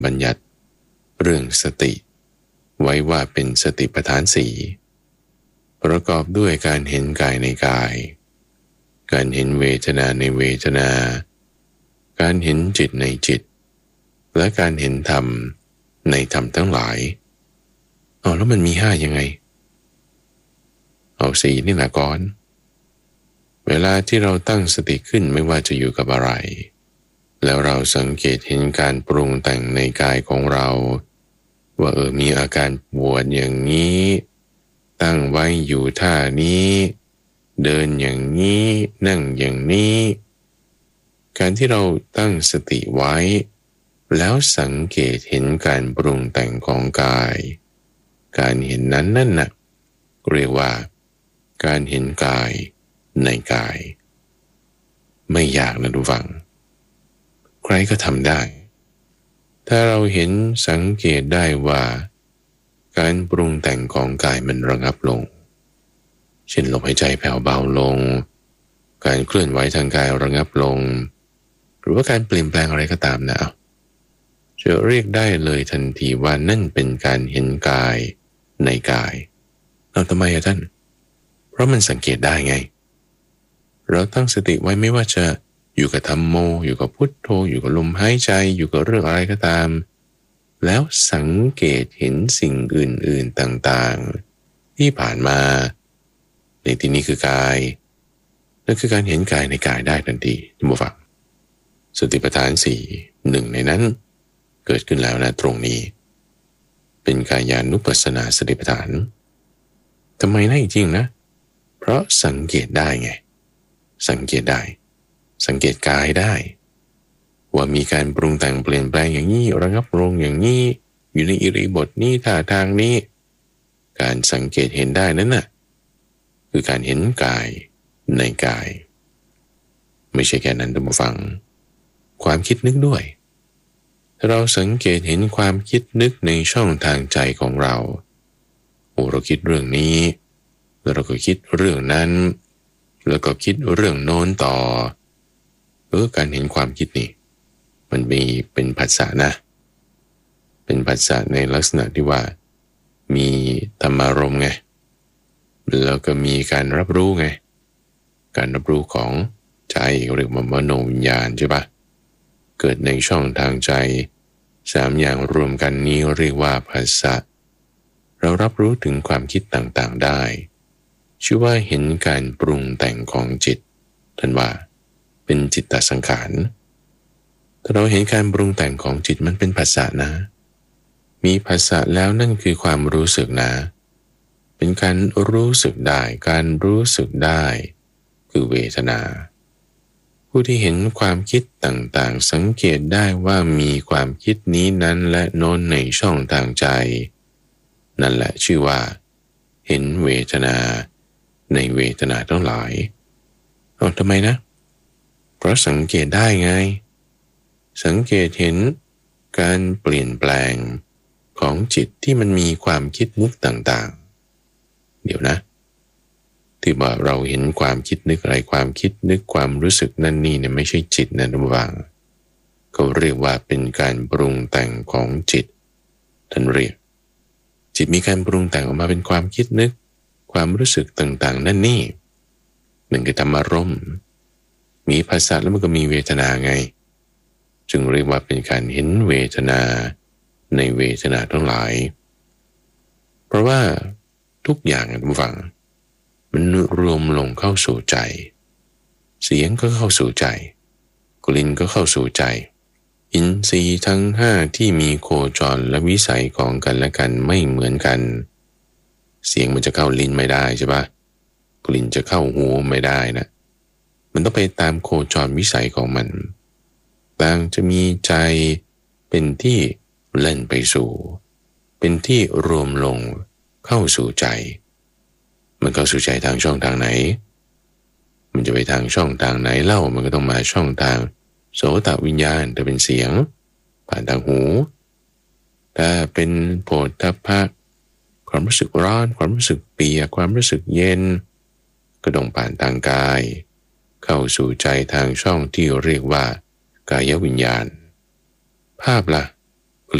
บัญญัติเรื่องสติไว้ว่าเป็นสติปัฏฐานสี่ประกอบด้วยการเห็นกายในกายการเห็นเวทนาในเวทนาการเห็นจิตในจิตและการเห็นธรรมในธรรมทั้งหลายแล้วมันมีห้ายังไงเอาสี่นี่แหละก่อนเวลาที่เราตั้งสติขึ้นไม่ว่าจะอยู่กับอะไรแล้วเราสังเกตเห็นการปรุงแต่งในกายของเราว่ามีอาการปวดอย่างนี้ตั้งไว้อยู่ท่านี้เดินอย่างนี้นั่งอย่างนี้การที่เราตั้งสติไว้แล้วสังเกตเห็นการปรุงแต่งของกายการเห็นนั้นนั่นน่ะเรียกว่าการเห็นกายในกายไม่ยากนะทุกฝังใครก็ทำได้ถ้าเราเห็นสังเกตได้ว่าการปรุงแต่งของกายมันระงับลงเช่นลมหายใจแผ่วเบาลงการเคลื่อนไหวทางกายระงับลงหรือว่าการเปลี่ยนแปลงอะไรก็ตามนะจะเรียกได้เลยทันทีว่านั่นเป็นการเห็นกายในกายทำไมท่านเพราะมันสังเกตได้ไงเราตั้งสติไว้ไม่ว่าจะอยู่กับธัมโมอยู่กับพุทโธอยู่กับลมหายใจอยู่กับเรื่องอะไรก็ตามแล้วสังเกตเห็นสิ่งอื่นๆต่างๆที่ผ่านมาในที่นี้คือกายนั่นคือการเห็นกายในกายได้ทันทีท่านผู้ฟังสติปัฏฐานสี่หนึ่งในนั้นเกิดขึ้นแล้วนะตรงนี้เป็นกายานุปัสสนาสติปัฏฐานทำไมนะจริงๆนะเพราะสังเกตได้ไงสังเกตได้สังเกตกายได้ว่ามีการปรุงแต่งเปลี่ยนแปลงอย่างนี้ระงับลงอย่างนี้อยู่ในอิริบทนี้ท่าทางนี้การสังเกตเห็นได้นั้นน่ะคือการเห็นกายในกายไม่ใช่แค่นั้นท่านผู้ฟังความคิดนึกด้วยถ้าเราสังเกตเห็นความคิดนึกในช่องทางใจของเราเราคิดเรื่องนี้แล้วเราก็คิดเรื่องนั้นแล้วก็คิดเรื่องโน้นต่อการเห็นความคิดนี่มันมีเป็นผัสสะนะเป็นผัสสะในลักษณะที่ว่ามีธรรมารมณ์ไงแล้วก็มีการรับรู้ไงการรับรู้ของใจเรียกว่ามโนวิญญาณใช่ปะเกิดในช่องทางใจสามอย่างรวมกันนี้เรียกว่าผัสสะเรารับรู้ถึงความคิดต่างๆได้ชื่อว่าเห็นการปรุงแต่งของจิตท่านว่าเป็นจิตตสังขารถ้าเราเห็นการปรุงแต่งของจิตมันเป็นผัสสะนะมีผัสสะแล้วนั่นคือความรู้สึกนะเป็นการรู้สึกได้การรู้สึกได้คือเวทนาผู้ที่เห็นความคิดต่างๆสังเกตได้ว่ามีความคิดนี้นั้นและโน้นในช่องทางใจนั่นแหละชื่อว่าเห็นเวทนาในเวทนาทั้งหลายทำไมนะเพราะสังเกตได้ไงสังเกตเห็นการเปลี่ยนแปลงของจิตที่มันมีความคิดนึกต่างๆเดี๋ยวนะที่ว่าเราเห็นความคิดนึกอะไรความคิดนึกความรู้สึกนั่นนี่เนี่ยไม่ใช่จิตนะท่านผู้ฟังเขาเรียกว่าเป็นการปรุงแต่งของจิตท่านเรียกจิตมีการปรุงแต่งออกมาเป็นความคิดนึกความรู้สึกต่างๆนั่นนี่หนึ่งคือธรรมารมณ์มีภาษาแล้วมันก็มีเวทนาไงจึงเรียกว่าเป็นการเห็นเวทนาในเวทนาทั้งหลายเพราะว่าทุกอย่างท่านผู้ฟังมันรวมลงเข้าสู่ใจเสียงก็เข้าสู่ใจกลิ่นก็เข้าสู่ใจอินทรีย์ทั้งห้าที่มีโคจรและวิสัยของกันและกันไม่เหมือนกันเสียงมันจะเข้าลิ้นไม่ได้ใช่ปะกลิ่นจะเข้าหูไม่ได้นะมันต้องไปตามโคจรวิสัยของมันบางจะมีใจเป็นที่เล่นไปสู่เป็นที่รวมลงเข้าสู่ใจมันเข้าสู่ใจทางช่องทางไหนมันจะไปทางช่องทางไหนเล่ามันก็ต้องมาช่องทางโสตวิญญาณแต่เป็นเสียงผ่านทางหูถ้าเป็นโผฏฐัพพะความรู้สึกร้อนความรู้สึกเปียกความรู้สึกเย็นก็ต้องผ่านทางกายเข้าสู่ใจทางช่องที่เรียกว่ากายวิญญาณภาพล่ะ